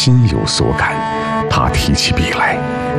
心有所感，他提起笔来。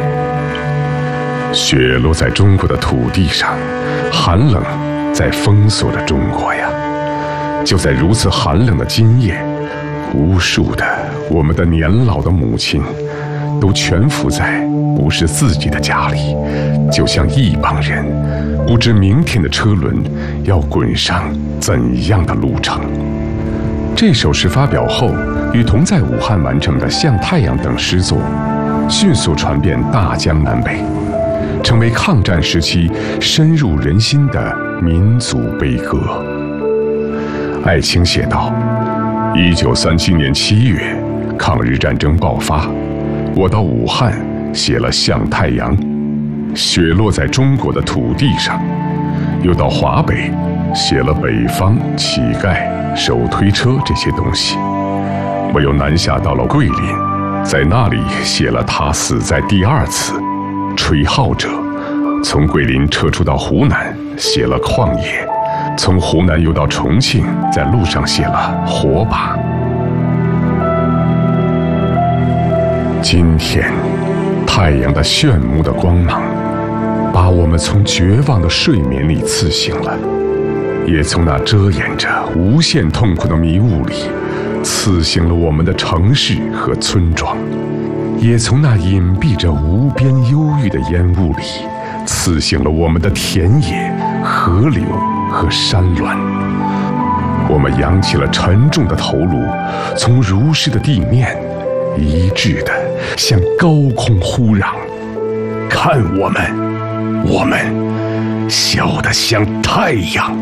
雪落在中国的土地上，寒冷在封锁着中国呀。就在如此寒冷的今夜，无数的我们的年老的母亲都蜷伏在不是自己的家里，就像一帮人不知明天的车轮要滚上怎样的路程。这首诗发表后，与同在武汉完成的《向太阳》等诗作迅速传遍大江南北，成为抗战时期深入人心的民族悲歌。艾青写道：1937年7月，抗日战争爆发，我到武汉写了《向太阳》，雪落在中国的土地上；又到华北，写了北方乞丐、手推车这些东西。我又南下到了桂林，在那里写了他死在第2次吹号者。从桂林撤出到湖南，写了旷野；从湖南又到重庆，在路上写了火把。今天，太阳的炫目的光芒，把我们从绝望的睡眠里刺醒了，也从那遮掩着无限痛苦的迷雾里，刺醒了我们的城市和村庄，也从那隐蔽着无边忧郁的烟雾里，刺醒了我们的田野、河流和山峦。我们扬起了沉重的头颅，从如湿的地面一致地向高空呼嚷：看我们，我们小得像太阳。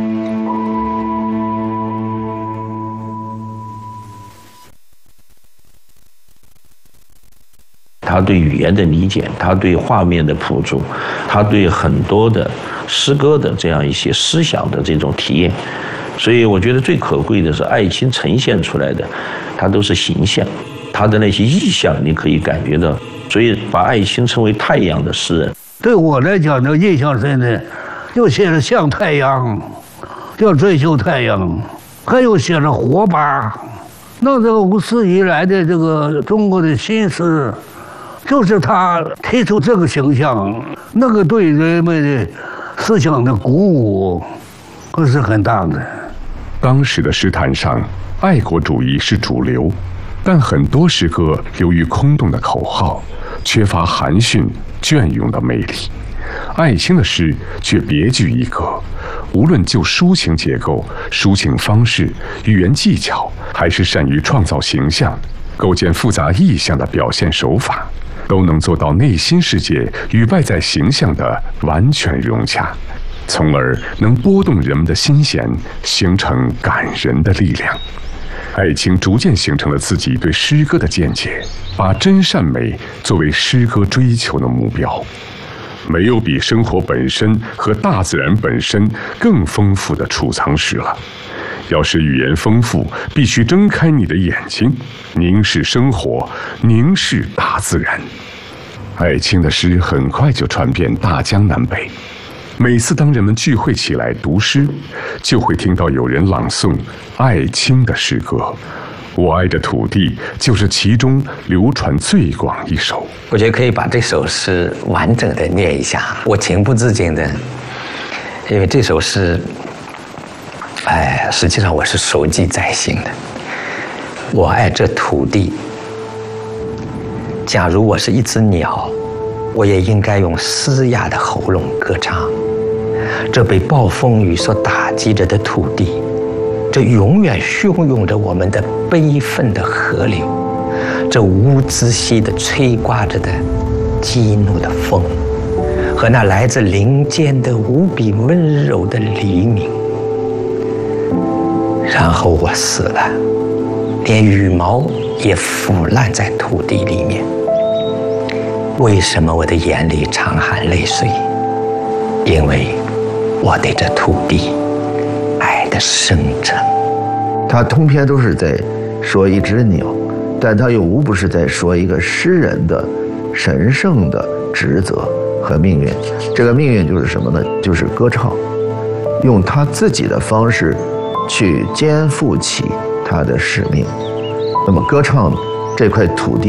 他对语言的理解，他对画面的捕捉，他对很多的诗歌的这样一些思想的这种体验，所以我觉得最可贵的是艾青呈现出来的，它都是形象，他的那些意象你可以感觉到，所以把艾青称为太阳的诗人。 对我来讲呢，印象深的，又写了向太阳，要追求太阳，还有写了火把。那这个无史以来的这个中国的新诗，就是他提出这个形象，那个对人们的思想的鼓舞，可是很大的。 当时的诗坛上，爱国主义是主流，但很多诗歌由于空洞的口号，缺乏含蓄隽永的魅力。艾青的诗却别具一格，无论就抒情结构、抒情方式、语言技巧，还是善于创造形象、构建复杂意象的表现手法，都能做到内心世界与外在形象的完全融洽，从而能拨动人们的心弦，形成感人的力量。艾青逐渐形成了自己对诗歌的见解，把真善美作为诗歌追求的目标。没有比生活本身和大自然本身更丰富的储藏室了。要是语言丰富，必须睁开你的眼睛，凝视生活，凝视大自然。艾青的诗很快就传遍大江南北。每次当人们聚会起来读诗，就会听到有人朗诵艾青的诗歌。我爱的土地就是其中流传最广一首。 我觉得可以把这首诗完整的念一下，我情不自禁的，因为这首诗，实际上我是熟记在心的。我爱这土地，假如我是一只鸟，我也应该用嘶哑的喉咙歌唱。这被暴风雨所打击着的土地，这永远汹涌着我们的悲愤的河流，这无止息地吹刮着的激怒的风，和那来自林间的无比温柔的黎明。然后我死了，连羽毛也腐烂在土地里面。为什么我的眼里常含泪水？因为我对这土地爱的深沉。 他通篇都是在说一只鸟，但他又无不是在说一个诗人的神圣的职责和命运。这个命运就是什么呢？就是歌唱，用他自己的方式去肩负起他的使命。那么歌唱这块土地